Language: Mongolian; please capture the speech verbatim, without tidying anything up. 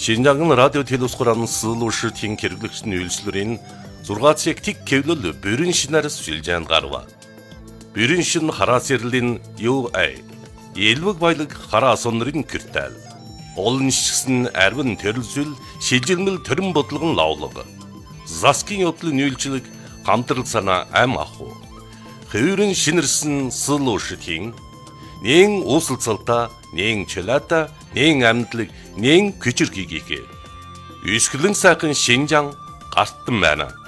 Шинжаан радио телевизорын суулуушртын хэрэглэгчдийн үйлчлэрийн зургаан цаг тэг кевлэл бүрэн шинээр сүлжээнд гарва. Бүрэн шин хараа сэрлэн ю ай. Элвэг баялаг хараа сонрын киртэл. Олон шигсэн арвин төрөлсөл шилжилмэл төрөн бодлогон лавлаг. Заскин yoдлын үйлчлэг хамтрал санаа ам аху. Хөврөн шинэрсэн суулуушртын нэн уусалцалта, нэн чөлөөта, нэн амьдлаг, нэн күчир гигийг. Үсгэлэн сайхан Шинжаан гартан байна.